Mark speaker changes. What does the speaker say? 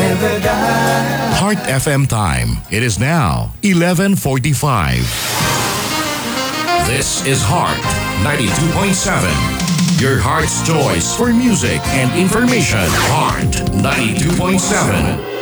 Speaker 1: Heart FM time. It is now 11:45. This is Heart 92.7. Your heart's choice for music and information. Heart 92.7.